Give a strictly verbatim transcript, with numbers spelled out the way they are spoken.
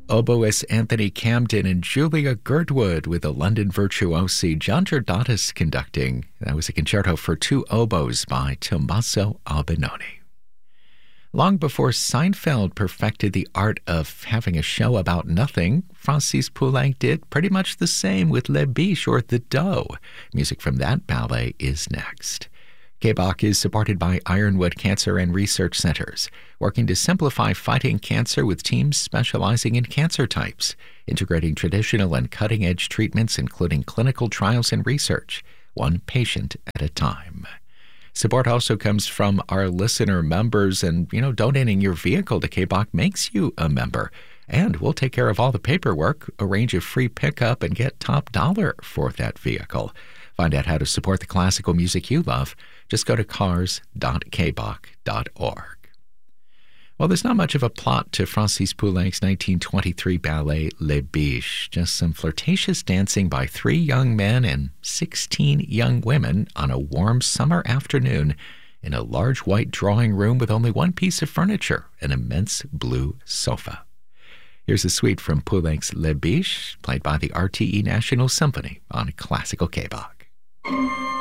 Oboist Anthony Camden and Julia Girdwood with the London virtuosi John Giordatis conducting. That was a concerto for two oboes by Tommaso Albinoni. Long before Seinfeld perfected the art of having a show about nothing, Francis Poulenc did pretty much the same with Les Biches or The Doe. Music from that ballet is next. K B O C is supported by Ironwood Cancer and Research Centers, working to simplify fighting cancer with teams specializing in cancer types, integrating traditional and cutting-edge treatments, including clinical trials and research, one patient at a time. Support also comes from our listener members, and, you know, donating your vehicle to K B O C makes you a member. And we'll take care of all the paperwork, arrange a free pickup, and get top dollar for that vehicle. Find out how to support the classical music you love. Just go to cars dot k b o c dot org. Well, there's not much of a plot to Francis Poulenc's nineteen twenty-three ballet Les Biches, just some flirtatious dancing by three young men and sixteen young women on a warm summer afternoon in a large white drawing room with only one piece of furniture, an immense blue sofa. Here's a suite from Poulenc's Les Biches, played by the R T E National Symphony on Classical K B O C.